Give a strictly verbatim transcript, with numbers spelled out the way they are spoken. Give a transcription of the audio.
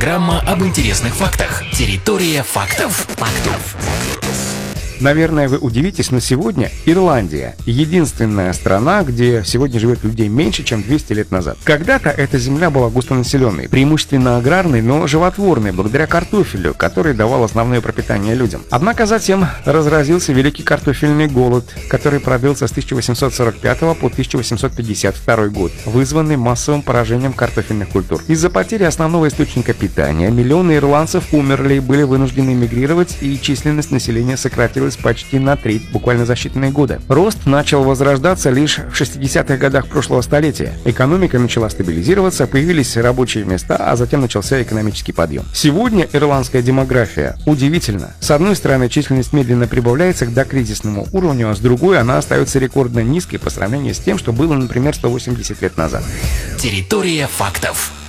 Программа об интересных фактах. Территория фактов. Фактов. Наверное, вы удивитесь, но сегодня Ирландия — единственная страна, где сегодня живет людей меньше, чем двести лет назад. Когда-то эта земля была густонаселенной, преимущественно аграрной, но животворной, благодаря картофелю, который давал основное пропитание людям. Однако затем разразился Великий картофельный голод, который продлился с тысяча восемьсот сорок пятого по тысяча восемьсот пятьдесят второй год, вызванный массовым поражением картофельных культур. Из-за потери основного источника питания миллионы ирландцев умерли и были вынуждены эмигрировать, и численность населения сократилась почти на треть буквально за считанные годы. Рост начал возрождаться лишь в шестидесятых годах прошлого столетия. Экономика начала стабилизироваться, появились рабочие места, а затем начался экономический подъем. Сегодня ирландская демография удивительна. С одной стороны, численность медленно прибавляется к докризисному уровню, а с другой она остается рекордно низкой по сравнению с тем, что было, например, сто восемьдесят лет назад. Территория фактов.